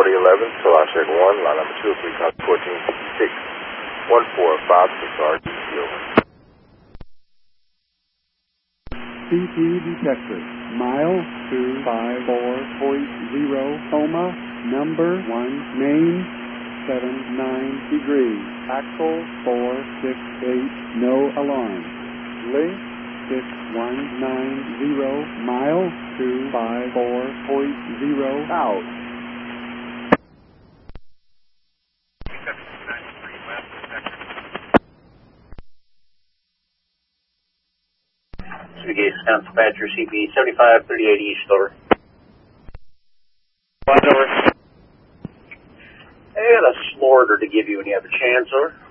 4011, Salah check 1, line number 2, 3 copy 1466, 1456 RTC, over. CP detector, mile 254.0, coma, number 1, main, 79 degrees, axle 468, no alarm, link 6190, mile 254.0, out. Dispatcher CP 7538 East, over. Over. And a smorter to give you when you have a chance, over.